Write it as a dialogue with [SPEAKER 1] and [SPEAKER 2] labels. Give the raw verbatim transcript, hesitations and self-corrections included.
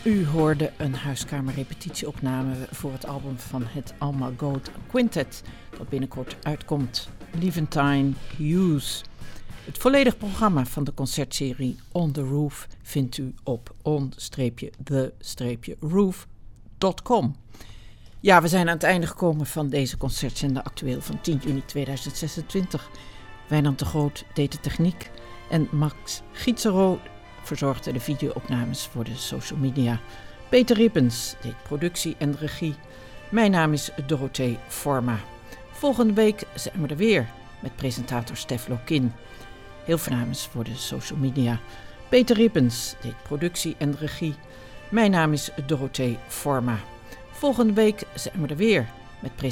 [SPEAKER 1] U hoorde een huiskamerrepetitieopname voor het album van het Alma Goat Quintet, dat binnenkort uitkomt, Levantine Hughes. Het volledige programma van de concertserie On The Roof vindt u op on the roof dot com. Ja, we zijn aan het einde gekomen van deze concertzender actueel van tien juni tweeduizend zesentwintig. Wijnand de Groot deed de techniek en Max Gietsero verzorgde de video-opnames voor de social media. Peter Rippens deed productie en regie. Mijn naam is Dorothee Forma. Volgende week zijn we er weer met presentator Stef Lokin. Heel veel namens voor de social media. Peter Rippens deed productie en regie. Mijn naam is Dorothee Forma. Volgende week zijn we er weer met presentator